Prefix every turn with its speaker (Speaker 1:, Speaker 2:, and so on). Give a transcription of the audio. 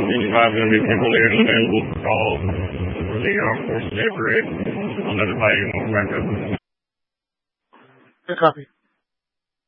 Speaker 1: there's not going to be people there available to call the armed forces ever. Another fighting momentum.
Speaker 2: Good copy.